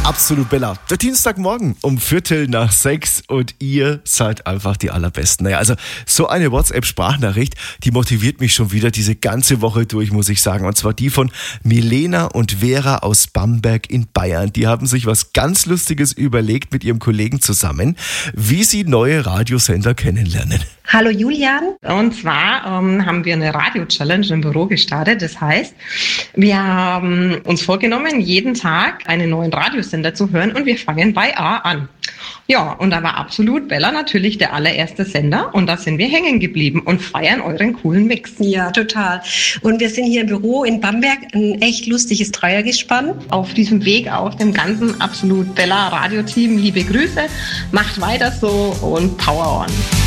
Absolut Bella. Der Dienstagmorgen um 5:45 und ihr seid einfach die Allerbesten. Naja, also so eine WhatsApp-Sprachnachricht, die motiviert mich schon wieder diese ganze Woche durch, muss ich sagen. Und zwar die von Milena und Vera aus Bamberg in Bayern. Die haben sich was ganz Lustiges überlegt mit ihrem Kollegen zusammen, wie sie neue Radiosender kennenlernen. Hallo Julian. Und zwar haben wir eine Radio-Challenge im Büro gestartet. Das heißt, wir haben uns vorgenommen, jeden Tag einen neuen Radiosender zu hören und wir fangen bei A an. Ja, und da war Absolut Bella natürlich der allererste Sender und da sind wir hängen geblieben und feiern euren coolen Mix. Ja, total. Und wir sind hier im Büro in Bamberg, ein echt lustiges Dreiergespann. Auf diesem Weg auch dem ganzen Absolut Bella Radioteam liebe Grüße, macht weiter so und Power on.